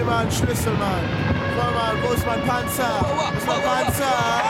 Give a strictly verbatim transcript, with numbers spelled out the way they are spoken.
mal einen Schlüssel, Mann. Voll, Mann, wo ist mein Panzer? Wo ist mein Panzer?